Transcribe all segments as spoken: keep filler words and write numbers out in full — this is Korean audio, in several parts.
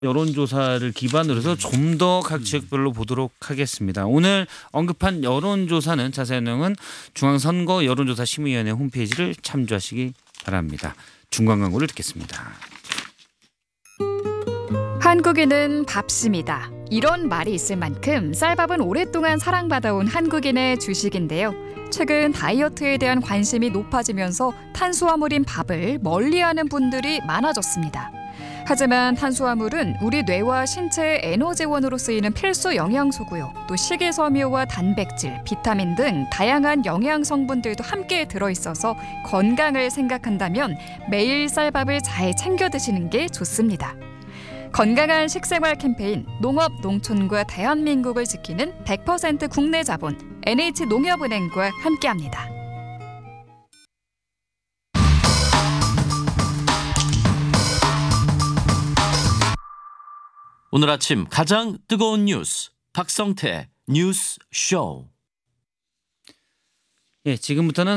여론조사를 기반으로 해서 좀 더 각 지역별로 보도록 하겠습니다. 오늘 언급한 여론조사는 자세한 내용은 중앙선거 여론조사 심의위원회 홈페이지를 참조하시기 바랍니다. 중간 광고를 듣겠습니다. 한국인은 밥심이다. 이런 말이 있을 만큼 쌀밥은 오랫동안 사랑받아온 한국인의 주식인데요. 최근 다이어트에 대한 관심이 높아지면서 탄수화물인 밥을 멀리하는 분들이 많아졌습니다. 하지만 탄수화물은 우리 뇌와 신체의 에너지원으로 쓰이는 필수 영양소고요. 또 식이섬유와 단백질, 비타민 등 다양한 영양 성분들도 함께 들어있어서 건강을 생각한다면 매일 쌀밥을 잘 챙겨 드시는 게 좋습니다. 건강한 식생활 캠페인 농업 농촌과 대한민국을 지키는 백 퍼센트 국내 자본 엔에이치농협은행과 함께합니다. 오늘 아침 가장 뜨거운 뉴스 박성태 뉴스 쇼. 예, 지금부터는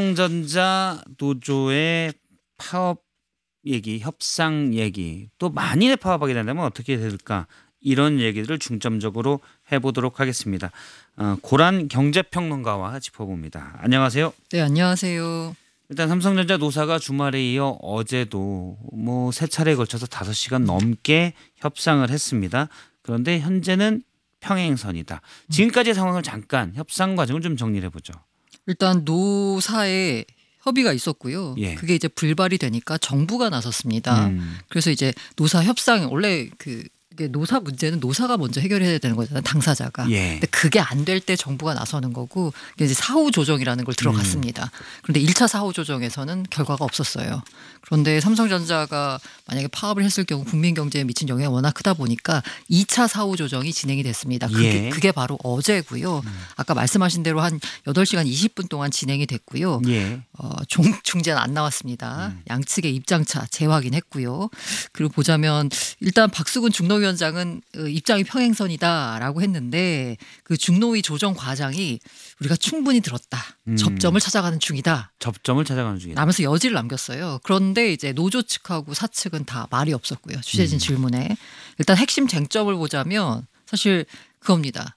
삼성전자 노조의 파업 얘기, 협상 얘기, 또 만일에 파업하게 된다면 어떻게 될까, 이런 얘기들을 중점적으로 해보도록 하겠습니다. 어, 고란 경제평론가와 짚어봅니다. 안녕하세요. 네, 안녕하세요. 일단 삼성전자 노사가 주말에 이어 어제도 뭐 세 차례에 걸쳐서 다섯 시간 넘게 협상을 했습니다. 그런데 현재는 평행선이다. 지금까지의 상황을 잠깐 협상 과정을 좀 정리를 해보죠. 일단 노사에 협의가 있었고요. 예. 그게 이제 불발이 되니까 정부가 나섰습니다. 음. 그래서 이제 노사 협상, 원래 그 이게 노사 문제는 노사가 먼저 해결해야 되는 거잖아요. 당사자가. 예. 근데 그게 안 될 때 정부가 나서는 거고, 이게 이제 사후 조정이라는 걸 들어갔습니다. 음. 그런데 일 차 사후 조정에서는 결과가 없었어요. 그런데 삼성전자가 만약에 파업을 했을 경우 국민 경제에 미친 영향이 워낙 크다 보니까 이 차 사후 조정이 진행이 됐습니다. 그게, 예. 그게 바로 어제고요. 음. 아까 말씀하신 대로 한 여덟 시간 이십 분 동안 진행이 됐고요. 예. 어, 종, 중재는 안 나왔습니다. 음. 양측의 입장차 재확인했고요. 그리고 보자면 일단 박수근 중노위원장은 입장이 평행선이다라고 했는데, 그 중노위 조정 과장이 우리가 충분히 들었다. 음. 접점을 찾아가는 중이다. 접점을 찾아가는 중이다. 라면서 여지를 남겼어요. 그런데 이제 노조 측하고 사측은 다 말이 없었고요. 취재진 음. 질문에. 일단 핵심 쟁점을 보자면 사실 그겁니다.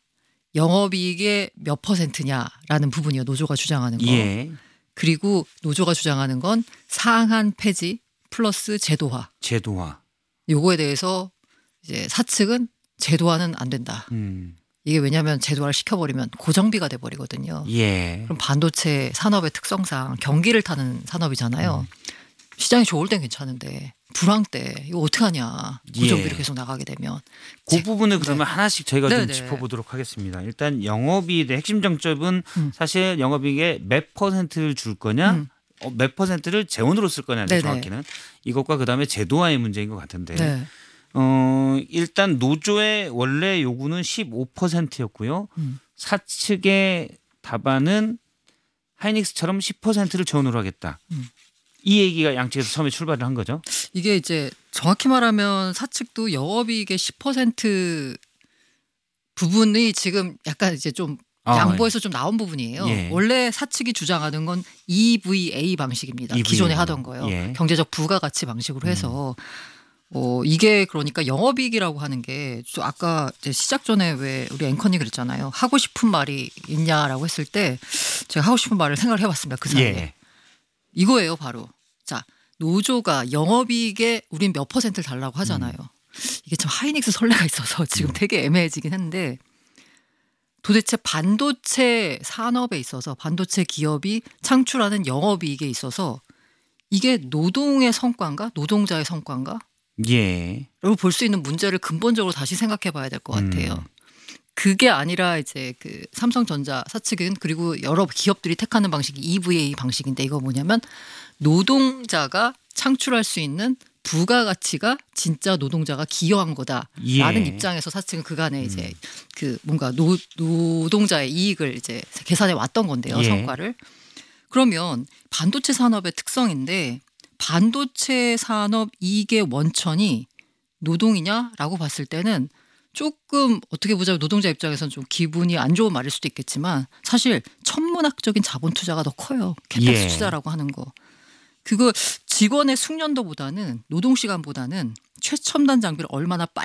영업이익의 몇 퍼센트냐라는 부분이요. 노조가 주장하는 거. 예. 그리고 노조가 주장하는 건 상한 폐지 플러스 제도화. 제도화. 요거에 대해서 이제 사측은 제도화는 안 된다. 음. 이게 왜냐하면 제도화를 시켜버리면 고정비가 돼버리거든요. 예. 그럼 반도체 산업의 특성상 경기를 타는 산업이잖아요. 음. 시장이 좋을 땐 괜찮은데 불황 때 이거 어떻게 하냐. 고정비로 예. 계속 나가게 되면. 그 부분을 그러면 네. 하나씩 저희가 네네. 좀 짚어보도록 하겠습니다. 일단 영업이익의 핵심 정점은 음. 사실 영업이익의 몇 퍼센트를 줄 거냐, 음. 어, 몇 퍼센트를 재원으로 쓸 거냐, 정확히는. 이것과 그다음에 제도화의 문제인 것 같은데. 네. 어, 일단 노조의 원래 요구는 십오 퍼센트였고요. 음. 사측의 답안은 하이닉스처럼 십 퍼센트를 재원으로 하겠다. 음. 이 얘기가 양측에서 처음에 출발을 한 거죠. 이게 이제 정확히 말하면 사측도 영업이익의 십 퍼센트 부분이 지금 약간 이제 좀 아, 양보해서 예. 좀 나온 부분이에요. 예. 원래 사측이 주장하는 건 이브이에이 방식입니다. 이브이에이. 기존에 하던 거요. 예. 경제적 부가가치 방식으로 해서. 음. 어, 이게 그러니까 영업이익이라고 하는 게 아까 이제 시작 전에 왜 우리 앵커님 그랬잖아요. 하고 싶은 말이 있냐라고 했을 때 제가 하고 싶은 말을 생각을 해봤습니다. 그 사이에. 예. 이거예요 바로. 자, 노조가 영업이익에 우린 몇 퍼센트를 달라고 하잖아요. 음. 이게 참 하이닉스 선례가 있어서 지금 되게 애매해지긴 한데, 도대체 반도체 산업에 있어서 반도체 기업이 창출하는 영업이익에 있어서 이게 노동의 성과인가? 노동자의 성과인가? 예. 라고 볼 수 있는 문제를 근본적으로 다시 생각해 봐야 될 것 같아요. 음. 그게 아니라 이제 그 삼성전자 사측은 그리고 여러 기업들이 택하는 방식이 이브이에이 방식인데, 이거 뭐냐면 노동자가 창출할 수 있는 부가가치가 진짜 노동자가 기여한 거다라는 예. 입장에서 사측은 그간에 음. 이제 그 뭔가 노, 노동자의 이익을 이제 계산해 왔던 건데요. 예. 성과를. 그러면 반도체 산업의 특성인데, 반도체 산업 이익의 원천이 노동이냐라고 봤을 때는 조금 어떻게 보자면 노동자 입장에서는 좀 기분이 안 좋은 말일 수도 있겠지만, 사실 천문학적인 자본 투자가 더 커요. 캐펙스 예. 투자라고 하는 거. 그거 직원의 숙련도보다는 노동 시간보다는 최첨단 장비를 얼마나